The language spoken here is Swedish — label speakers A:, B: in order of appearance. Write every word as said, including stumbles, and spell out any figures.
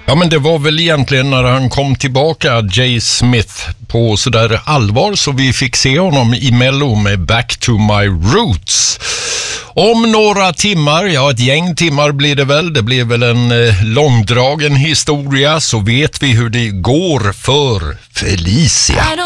A: Ja, men det var väl egentligen när han kom tillbaka, Jay Smith, på sådär allvar, så vi fick se honom i Mello med Back to My Roots. Om några timmar, ja ett gäng timmar blir det väl, det blir väl en eh, långdragen historia, så vet vi hur det går för Felicia.